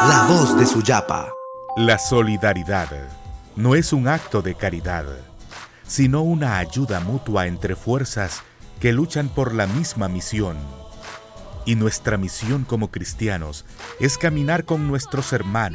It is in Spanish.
La voz de Suyapa. La solidaridad no es un acto de caridad, sino una ayuda mutua entre fuerzas que luchan por la misma misión. Y nuestra misión como cristianos es caminar con nuestros hermanos